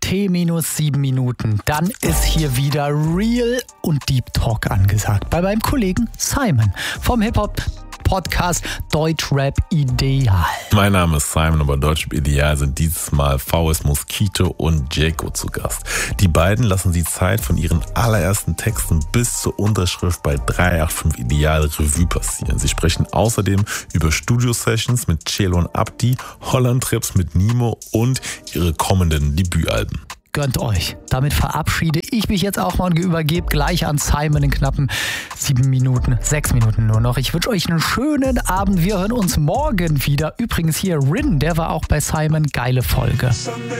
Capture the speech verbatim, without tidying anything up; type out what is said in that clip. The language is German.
T minus sieben Minuten. Dann ist hier wieder Real und Deep Talk angesagt. Bei meinem Kollegen Simon vom Hip-Hop-Podcast Deutschrap Ideal. Mein Name ist Simon, aber Deutschrap Ideal sind dieses Mal V S Mosquito und Jayco zu Gast. Die beiden lassen die Zeit von ihren allerersten Texten bis zur Unterschrift bei drei acht fünf Ideal Revue passieren. Sie sprechen außerdem über Studio-Sessions mit Celo und Abdi, Holland-Trips mit Nimo und ihre kommenden Debütalben. Gönnt euch. Damit verabschiede ich mich jetzt auch mal und übergebe gleich an Simon in knappen sieben Minuten, sechs Minuten nur noch. Ich wünsche euch einen schönen Abend. Wir hören uns morgen wieder. Übrigens hier Rin, der war auch bei Simon. Geile Folge.